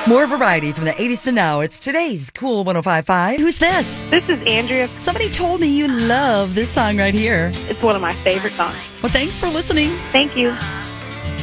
More variety from the 80s to now. It's today's Cool 105.5. Who's this? This is Andrea. Somebody told me you love this song right here. It's one of my favorite songs. Well, thanks for listening. Thank you.